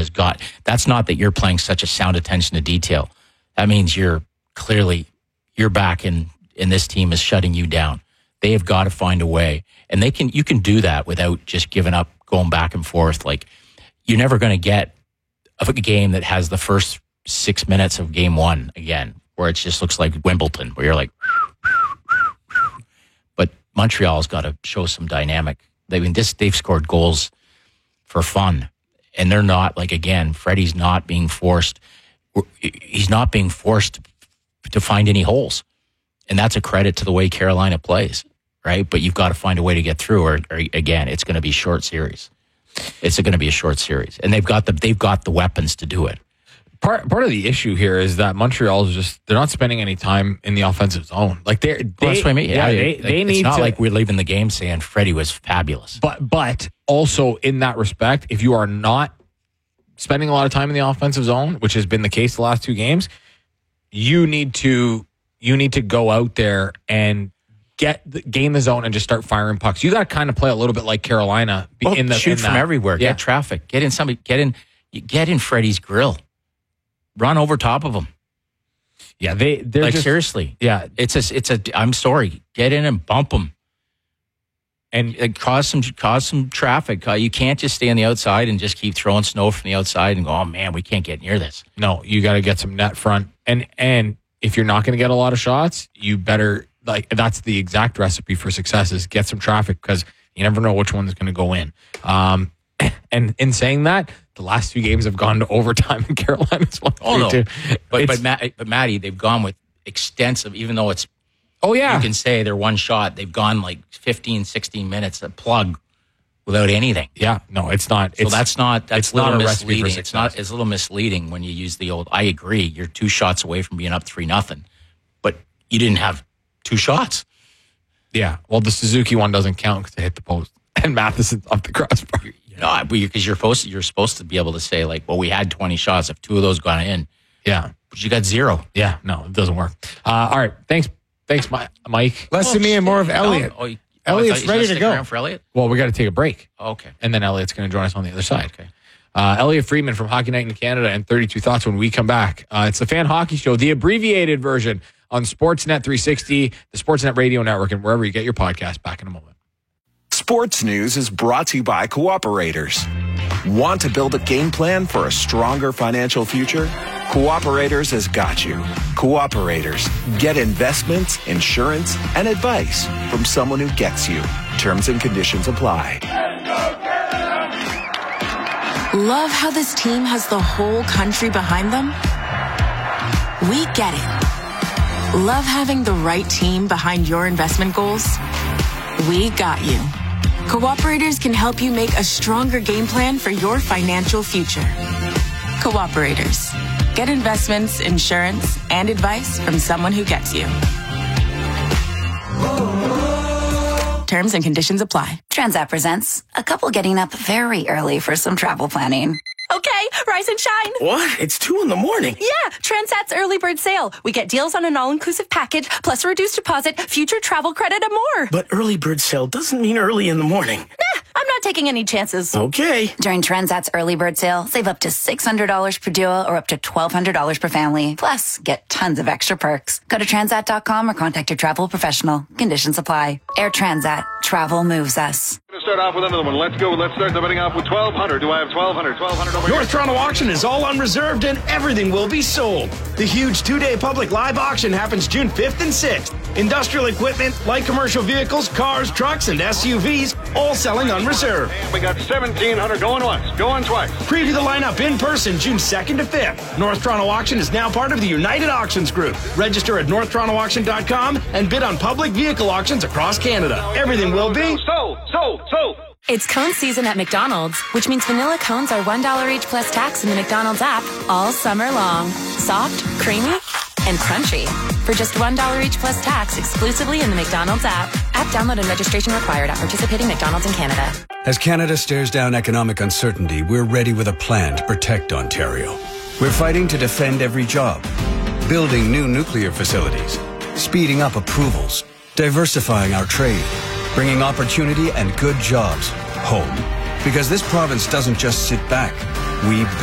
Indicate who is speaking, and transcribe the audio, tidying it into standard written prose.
Speaker 1: has got. That's not that you're playing such a sound attention to detail. That means you're back in this team is shutting you down. They have got to find a way. And you can do that without just giving up, going back and forth. Like, you're never going to get a game that has the first 6 minutes of game one again, where it just looks like Wimbledon, where you're like, but Montreal's got to show some dynamic. They've scored goals for fun, and they're not, like, again, Freddie's not being forced. He's not being forced to find any holes. And that's a credit to the way Carolina plays, right? But you've got to find a way to get through, or again, it's going to be short series. It's going to be a short series, and they've got the weapons to do it.
Speaker 2: Part of the issue here is that Montreal is they're not spending any time in the offensive zone. Like that's what I mean.
Speaker 1: Yeah, they need. It's not like we're leaving the game saying Freddie was fabulous.
Speaker 2: But also in that respect, if you are not spending a lot of time in the offensive zone, which has been the case the last 2 games, you need to go out there and gain the zone and just start firing pucks. You got to kind of play a little bit like Carolina.
Speaker 1: Shoot from everywhere.
Speaker 2: Yeah.
Speaker 1: Get traffic. Get in Freddie's grill. Run over top of him.
Speaker 2: Yeah, they're
Speaker 1: like,
Speaker 2: just,
Speaker 1: seriously.
Speaker 2: Yeah,
Speaker 1: I'm sorry. Get in and bump them, and cause some traffic. You can't just stay on the outside and just keep throwing snow from the outside and go, oh man, we can't get near this.
Speaker 2: No, you got to get some net front, and if you're not going to get a lot of shots, you better, like, that's the exact recipe for success, is get some traffic, because you never know which one is going to go in. And in saying that, the last 2 games have gone to overtime in Carolina's 1-3-2.
Speaker 1: Oh, no. But Matty, they've gone with extensive, even though it's, you can say they're one shot, they've gone like 15, 16 minutes a plug without anything.
Speaker 2: Yeah, no, it's not.
Speaker 1: So that's not a misleading.
Speaker 2: It's
Speaker 1: a little misleading when you use the old, I agree, you're 2 shots away from being up 3-0, but you didn't have 2 shots.
Speaker 2: Yeah, well, the Suzuki one doesn't count because they hit the post, and Matheson's off the crossbar.
Speaker 1: No, because you're supposed to be able to say, like, well, we had 20 shots. If 2 of those gone in,
Speaker 2: yeah,
Speaker 1: but you got 0.
Speaker 2: Yeah, no, it doesn't work. All right, thanks, Mike.
Speaker 3: Less of me and more of Elliot. Elliot's ready to go.
Speaker 1: For Elliot?
Speaker 2: Well, we got to take a break.
Speaker 1: Okay,
Speaker 2: and then Elliot's going to join us on the other side.
Speaker 1: Okay.
Speaker 2: Elliot Friedman from Hockey Night in Canada and 32 Thoughts when we come back. It's the Fan Hockey Show, the abbreviated version on Sportsnet 360, the Sportsnet Radio Network, and wherever you get your podcast. Back in a moment.
Speaker 4: Sports News is brought to you by Cooperators. Want to build a game plan for a stronger financial future? Cooperators has got you. Cooperators. Get investments, insurance, and advice from someone who gets you. Terms and conditions apply.
Speaker 5: Love how this team has the whole country behind them? We get it. Love having the right team behind your investment goals? We got you. Cooperators can help you make a stronger game plan for your financial future. Cooperators. Get investments, insurance, and advice from someone who gets you. Terms and conditions apply.
Speaker 6: Transat presents a couple getting up very early for some travel planning.
Speaker 7: Okay, rise and shine.
Speaker 3: What? It's 2 a.m.
Speaker 7: Yeah, Transat's early bird sale. We get deals on an all-inclusive package, plus a reduced deposit, future travel credit, and more.
Speaker 3: But early bird sale doesn't mean early in the morning.
Speaker 7: Nah, I'm not taking any chances.
Speaker 3: Okay.
Speaker 6: During Transat's early bird sale, save up to $600 per duo or up to $1,200 per family. Plus, get tons of extra perks. Go to Transat.com or contact your travel professional. Conditions apply. Air Transat. Travel moves us.
Speaker 8: Going to start off with another one. Let's go. Let's start the betting off with 1,200. Do I have 1,200? 1,200 over
Speaker 9: North Toronto Auction is all unreserved and everything will be sold. The huge 2-day public live auction happens June 5th and 6th. Industrial equipment, light commercial vehicles, cars, trucks, and SUVs, all selling unreserved.
Speaker 8: And we got 1,700 going once, going twice.
Speaker 9: Preview the lineup in person June 2nd to 5th. North Toronto Auction is now part of the United Auctions Group. Register at northtorontoauction.com and bid on public vehicle auctions across Canada. Everything will be
Speaker 8: sold.
Speaker 7: It's cone season at McDonald's, which means vanilla cones are $1 each plus tax in the McDonald's app all summer long. Soft, creamy, and crunchy. For just $1 each plus tax exclusively in the McDonald's app. App download and registration required at participating McDonald's in Canada.
Speaker 10: As Canada stares down economic uncertainty, we're ready with a plan to protect Ontario. We're fighting to defend every job, building new nuclear facilities, speeding up approvals, diversifying our trade, bringing opportunity and good jobs home. Because this province doesn't just sit back. We